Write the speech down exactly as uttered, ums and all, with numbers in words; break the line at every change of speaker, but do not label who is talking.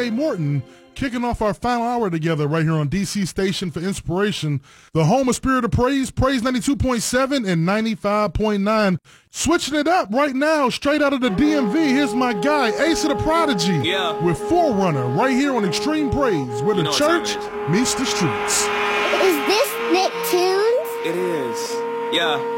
A. Morton, kicking off our final hour together right here on D C Station for Inspiration, the home of Spirit of Praise, Praise ninety-two point seven and ninety-five point nine. Switching it up right now, straight out of the D M V, here's my guy, Ace of the Prodigy,
yeah.
with Forerunner right here on Extreme Praise, where
you
the
know
church meets the streets.
Is this Nicktoons?
It is. Yeah.